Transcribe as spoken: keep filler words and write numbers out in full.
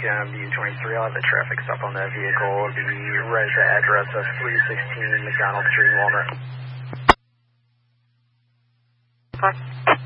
um, U twenty-three. I'll have the traffic stop on that vehicle. It'll be right at the address of three sixteen McDonald Street, Walnut. Huh?